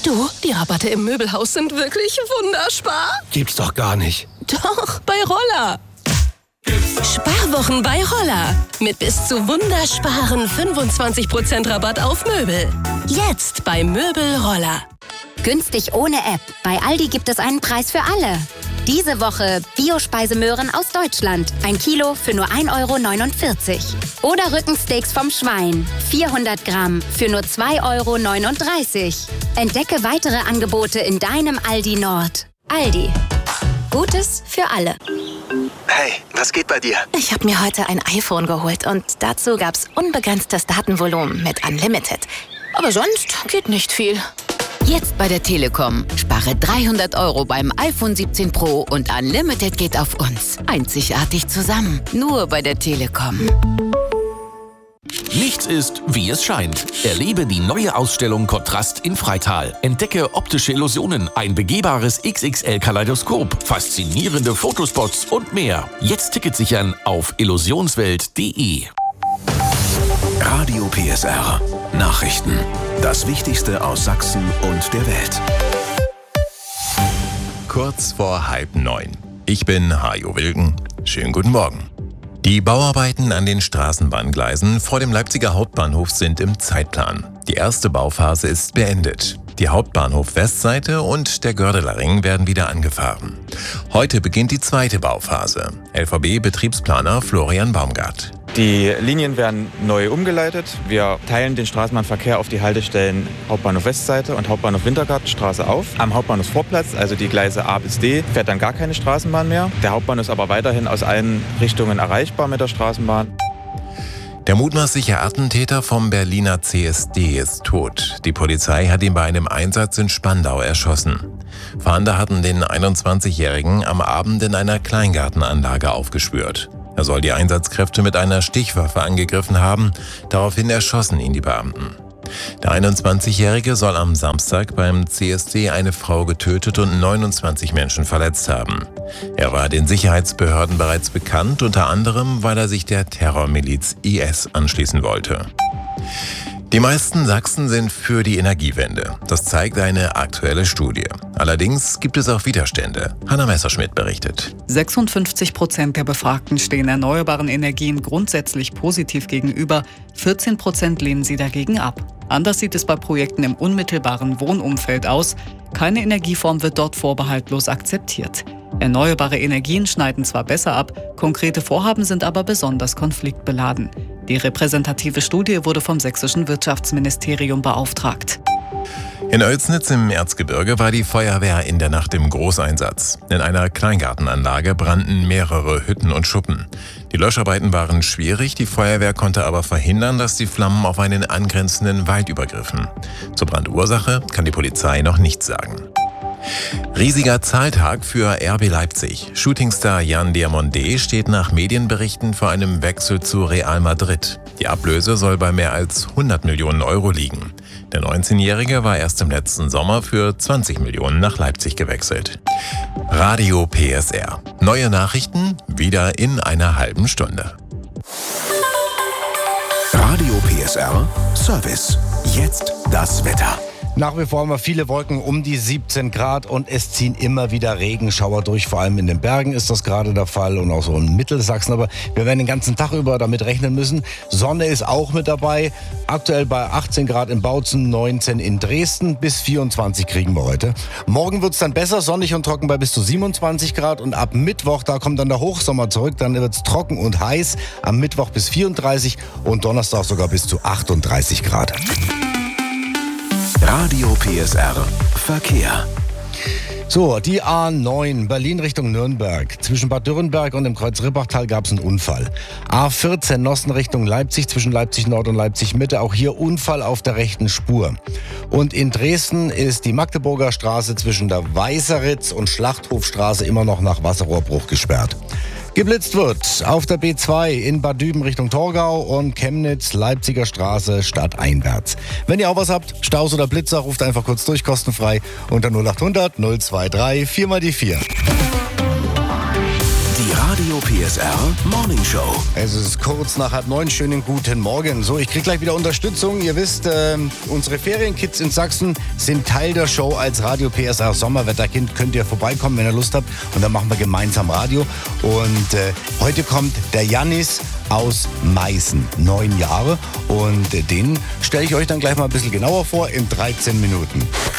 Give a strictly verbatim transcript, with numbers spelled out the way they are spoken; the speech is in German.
Du, die Rabatte im Möbelhaus sind wirklich wunderspar. Gibt's doch gar nicht. Doch, bei Roller. Sparwochen bei Roller. Mit bis zu wundersparen fünfundzwanzig Prozent Rabatt auf Möbel. Jetzt bei Möbel Roller. Günstig ohne App. Bei Aldi gibt es einen Preis für alle. Diese Woche Biospeisemöhren aus Deutschland. Ein Kilo für nur ein Euro neunundvierzig. Oder Rückensteaks vom Schwein. vierhundert Gramm für nur zwei Euro neununddreißig. Entdecke weitere Angebote in deinem Aldi Nord. Aldi. Gutes für alle. Hey, was geht bei dir? Ich habe mir heute ein iPhone geholt und dazu gab's unbegrenztes Datenvolumen mit Unlimited. Aber sonst geht nicht viel. Jetzt bei der Telekom. Spare dreihundert Euro beim iPhone siebzehn Pro und Unlimited geht auf uns. Einzigartig zusammen. Nur bei der Telekom. Nichts ist, wie es scheint. Erlebe die neue Ausstellung Kontrast in Freital. Entdecke optische Illusionen, ein begehbares X X L-Kaleidoskop, faszinierende Fotospots und mehr. Jetzt Ticket sichern auf illusionswelt punkt de. Radio P S R. Nachrichten. Das Wichtigste aus Sachsen und der Welt. Kurz vor halb neun. Ich bin Hajo Wilken. Schönen guten Morgen. Die Bauarbeiten an den Straßenbahngleisen vor dem Leipziger Hauptbahnhof sind im Zeitplan. Die erste Bauphase ist beendet. Die Hauptbahnhof-Westseite und der Gördeler Ring werden wieder angefahren. Heute beginnt die zweite Bauphase. L V B-Betriebsplaner Florian Baumgart. Die Linien werden neu umgeleitet. Wir teilen den Straßenbahnverkehr auf die Haltestellen Hauptbahnhof Westseite und Hauptbahnhof Wintergartenstraße auf. Am Hauptbahnhofsvorplatz, also die Gleise A bis D, fährt dann gar keine Straßenbahn mehr. Der Hauptbahnhof ist aber weiterhin aus allen Richtungen erreichbar mit der Straßenbahn. Der mutmaßliche Attentäter vom Berliner C S D ist tot. Die Polizei hat ihn bei einem Einsatz in Spandau erschossen. Fahnder hatten den einundzwanzigjährigen am Abend in einer Kleingartenanlage aufgespürt. Er soll die Einsatzkräfte mit einer Stichwaffe angegriffen haben. Daraufhin erschossen ihn die Beamten. Der einundzwanzigjährige soll am Samstag beim C S D eine Frau getötet und neunundzwanzig Menschen verletzt haben. Er war den Sicherheitsbehörden bereits bekannt, unter anderem, weil er sich der Terrormiliz I S anschließen wollte. Die meisten Sachsen sind für die Energiewende. Das zeigt eine aktuelle Studie. Allerdings gibt es auch Widerstände. Hanna Messerschmidt berichtet. sechsundfünfzig Prozent der Befragten stehen erneuerbaren Energien grundsätzlich positiv gegenüber. vierzehn Prozent lehnen sie dagegen ab. Anders sieht es bei Projekten im unmittelbaren Wohnumfeld aus. Keine Energieform wird dort vorbehaltlos akzeptiert. Erneuerbare Energien schneiden zwar besser ab, konkrete Vorhaben sind aber besonders konfliktbeladen. Die repräsentative Studie wurde vom sächsischen Wirtschaftsministerium beauftragt. In Oelsnitz im Erzgebirge war die Feuerwehr in der Nacht im Großeinsatz. In einer Kleingartenanlage brannten mehrere Hütten und Schuppen. Die Löscharbeiten waren schwierig, die Feuerwehr konnte aber verhindern, dass die Flammen auf einen angrenzenden Wald übergriffen. Zur Brandursache kann die Polizei noch nichts sagen. Riesiger Zahltag für R B Leipzig. Shootingstar Jan Diamondé steht nach Medienberichten vor einem Wechsel zu Real Madrid. Die Ablöse soll bei mehr als hundert Millionen Euro liegen. Der neunzehnjährige war erst im letzten Sommer für zwanzig Millionen nach Leipzig gewechselt. Radio P S R. Neue Nachrichten wieder in einer halben Stunde. Radio P S R Service. Jetzt das Wetter. Nach wie vor haben wir viele Wolken, um die siebzehn Grad und es ziehen immer wieder Regenschauer durch. Vor allem in den Bergen ist das gerade der Fall und auch so in Mittelsachsen. Aber wir werden den ganzen Tag über damit rechnen müssen. Sonne ist auch mit dabei. Aktuell bei achtzehn Grad in Bautzen, neunzehn in Dresden. Bis vierundzwanzig kriegen wir heute. Morgen wird es dann besser, sonnig und trocken bei bis zu siebenundzwanzig Grad. Und ab Mittwoch, da kommt dann der Hochsommer zurück. Dann wird es trocken und heiß. Am Mittwoch bis vierunddreißig und Donnerstag sogar bis zu achtunddreißig Grad. Radio P S R Verkehr. So, die A neun, Berlin Richtung Nürnberg. Zwischen Bad Dürrenberg und dem Kreuz Rippachtal gab es einen Unfall. A vierzehn, Nossen Richtung Leipzig, zwischen Leipzig Nord und Leipzig Mitte. Auch hier Unfall auf der rechten Spur. Und in Dresden ist die Magdeburger Straße zwischen der Weißeritz und Schlachthofstraße immer noch nach Wasserrohrbruch gesperrt. Geblitzt wird auf der B zwei in Bad Düben Richtung Torgau und Chemnitz, Leipziger Straße stadteinwärts. Wenn ihr auch was habt, Staus oder Blitzer, ruft einfach kurz durch, kostenfrei unter null acht hundert null zwei drei vier mal die vier. Die Radio Radio P S R Morning Show. Es ist kurz nach halb neun. Schönen guten Morgen. So, ich krieg gleich wieder Unterstützung. Ihr wisst, äh, unsere Ferienkids in Sachsen sind Teil der Show. Als Radio P S R Sommerwetterkind könnt ihr vorbeikommen, wenn ihr Lust habt. Und dann machen wir gemeinsam Radio. Und äh, heute kommt der Jannis aus Meißen, neun Jahre. Und äh, den stelle ich euch dann gleich mal ein bisschen genauer vor in dreizehn Minuten.